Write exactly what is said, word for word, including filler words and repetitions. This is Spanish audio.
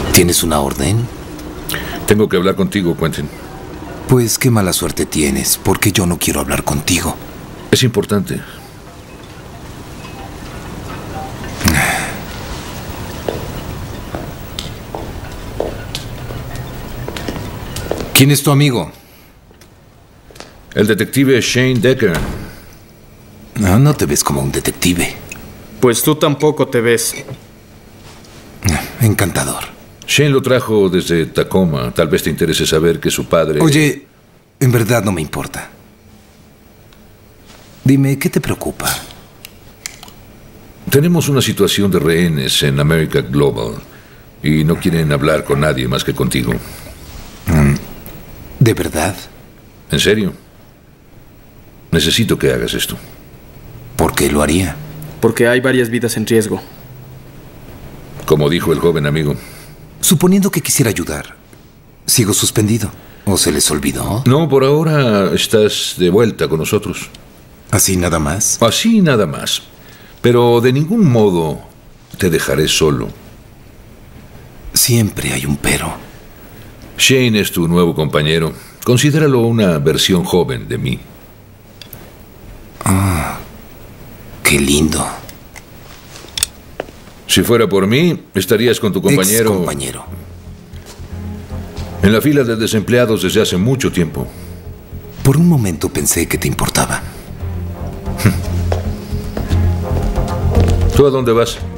¿Tienes una orden? Tengo que hablar contigo, Quentin. Pues qué mala suerte tienes, porque yo no quiero hablar contigo. Es importante. ¿Quién es tu amigo? El detective Shane Decker. No, no te ves como un detective. Pues tú tampoco te ves. Encantador. Shane lo trajo desde Tacoma. Tal vez te interese saber que su padre... Oye, en verdad no me importa. Dime, ¿qué te preocupa? Tenemos una situación de rehenes en America Global y no quieren hablar con nadie más que contigo. ¿De verdad? ¿En serio? Necesito que hagas esto. ¿Por qué lo haría? Porque hay varias vidas en riesgo. Como dijo el joven amigo. Suponiendo que quisiera ayudar, ¿sigo suspendido? ¿O se les olvidó? No, por ahora estás de vuelta con nosotros. ¿Así nada más? Así nada más. Pero de ningún modo te dejaré solo. Siempre hay un pero. Shane es tu nuevo compañero. Considéralo una versión joven de mí. Ah, qué lindo. Si fuera por mí, estarías con tu compañero... Ex compañero. En la fila de desempleados desde hace mucho tiempo. Por un momento pensé que te importaba. ¿Tú a dónde vas?